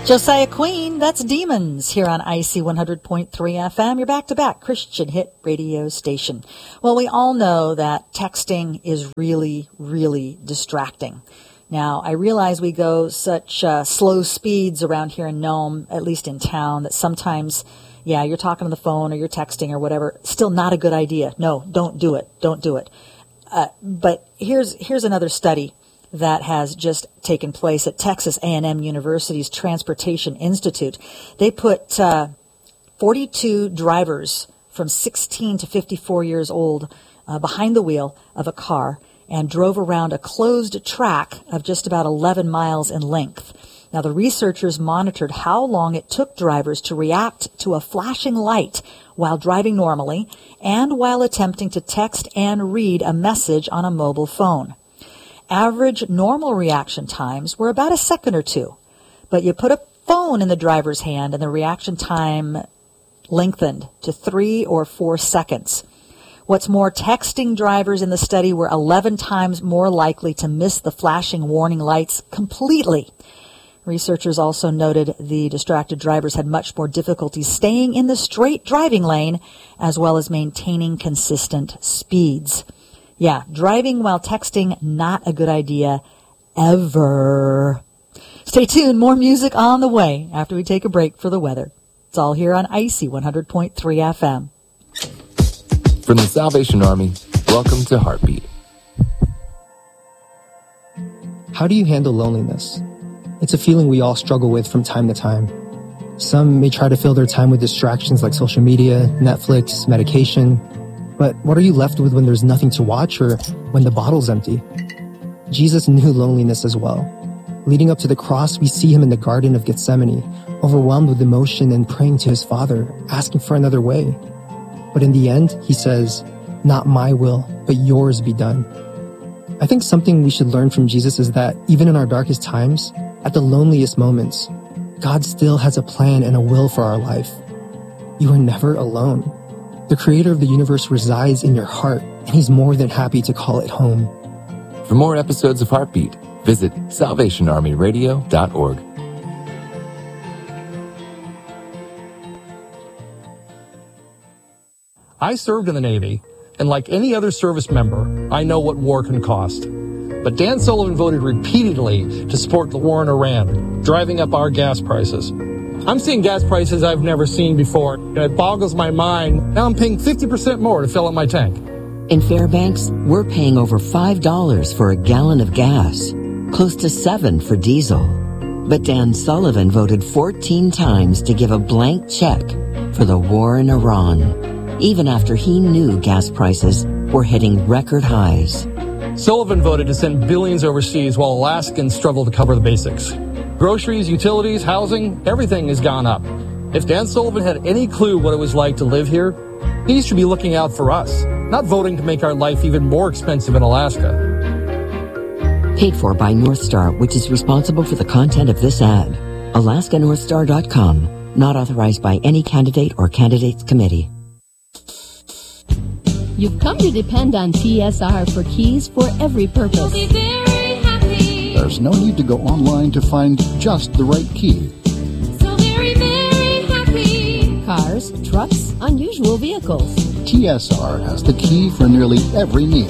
Josiah Queen, that's Demons, here on IC 100.3 FM, your back-to-back Christian hit radio station. Well, we all know that texting is really, really distracting. Now, I realize we go such slow speeds around here in Nome, at least in town, that sometimes, yeah, you're talking on the phone or you're texting or whatever. Still not a good idea. No, don't do it. Don't do it. But here's another study that has just taken place at Texas A&M University's Transportation Institute. They put 42 drivers from 16 to 54 years old behind the wheel of a car and drove around a closed track of just about 11 miles in length. Now, the researchers monitored how long it took drivers to react to a flashing light while driving normally and while attempting to text and read a message on a mobile phone. Average normal reaction times were about a second or two, but you put a phone in the driver's hand and the reaction time lengthened to 3 or 4 seconds. What's more, texting drivers in the study were 11 times more likely to miss the flashing warning lights completely. Researchers also noted the distracted drivers had much more difficulty staying in the straight driving lane as well as maintaining consistent speeds. Yeah, driving while texting, not a good idea ever. Stay tuned, more music on the way after we take a break for the weather. It's all here on IC 100.3 FM. From the Salvation Army, welcome to Heartbeat. How do you handle loneliness? It's a feeling we all struggle with from time to time. Some may try to fill their time with distractions like social media, Netflix, medication. But what are you left with when there's nothing to watch or when the bottle's empty? Jesus knew loneliness as well. Leading up to the cross, we see him in the Garden of Gethsemane, overwhelmed with emotion and praying to his Father, asking for another way. But in the end, he says, "Not my will, but yours be done." I think something we should learn from Jesus is that even in our darkest times, at the loneliest moments, God still has a plan and a will for our life. You are never alone. The creator of the universe resides in your heart, and he's more than happy to call it home. For more episodes of Heartbeat, visit salvationarmyradio.org. I served in the Navy, and like any other service member, I know what war can cost. But Dan Sullivan voted repeatedly to support the war in Iran, driving up our gas prices. I'm seeing gas prices I've never seen before, and it boggles my mind. Now I'm paying 50% more to fill up my tank. In Fairbanks, we're paying over $5 for a gallon of gas, close to $7 for diesel. But Dan Sullivan voted 14 times to give a blank check for the war in Iran, even after he knew gas prices were hitting record highs. Sullivan voted to send billions overseas while Alaskans struggle to cover the basics. Groceries, utilities, housing, everything has gone up. If Dan Sullivan had any clue what it was like to live here, he should be looking out for us, not voting to make our life even more expensive in Alaska. Paid for by North Star, which is responsible for the content of this ad. AlaskaNorthstar.com, not authorized by any candidate or candidates committee. You've come to depend on TSR for keys for every purpose. You'll be very happy. There's no need to go online to find just the right key. So very, very happy. Cars, trucks, unusual vehicles. TSR has the key for nearly every need.